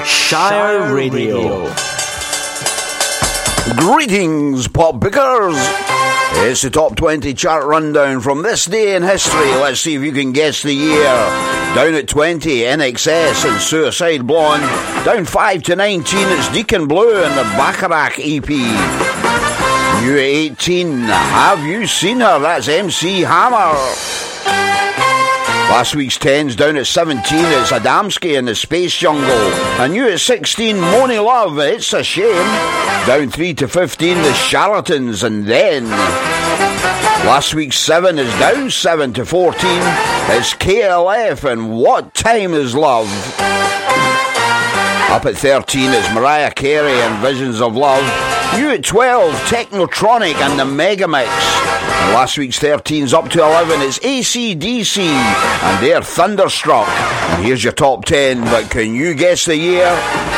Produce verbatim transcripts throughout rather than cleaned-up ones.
Shire Radio. Greetings, pop pickers. It's the top twenty chart rundown from this day in history. Let's see if you can guess the year. Down at twenty, N X S and Suicide Blonde. Down five to nineteen, it's Deacon Blue and the Bacharach E P. New at eighteen, Have You Seen Her? That's M C Hammer. Last week's tens down at seventeen, it's Adamski and the Space Jungle. And new at sixteen, Moni Love, It's a Shame. Down three to fifteen, the Charlatans, and then... Last week's seven is down seven to fourteen, it's K L F and What Time Is Love. Up at thirteen, it's Mariah Carey and Visions of Love. New at twelve, Technotronic and the Megamix. And last week's thirteen's up to eleven, it's A C D C and they're Thunderstruck. And here's your top ten, but can you guess the year?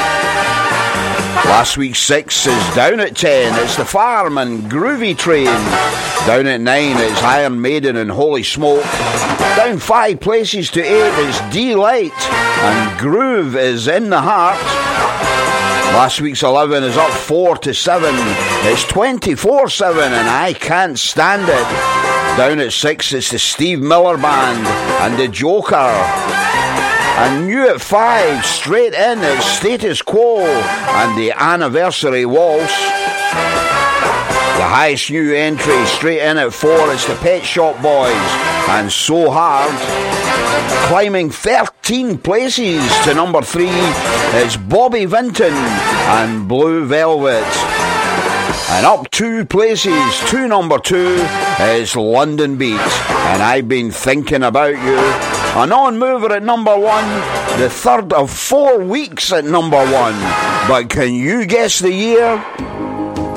Last week's six is down at ten, it's The Farm and Groovy Train. Down at nine, it's Iron Maiden and Holy Smoke. Down five places to eight, it's D-Light and Groove is in the Heart. Last week's eleven is up four to seven. It's twenty-four seven and I Can't Stand It. Down at six, it's the Steve Miller Band and the Joker. And new at five, straight in, it's Status Quo and the Anniversary Waltz. The highest new entry, straight in at four, it's the Pet Shop Boys and So Hard. Climbing thirteen places to number three, it's Bobby Vinton and Blue Velvet. And up two places to number two, it's London Beat and I've Been Thinking About You. A non-mover at number one, the third of four weeks at number one. But can you guess the year?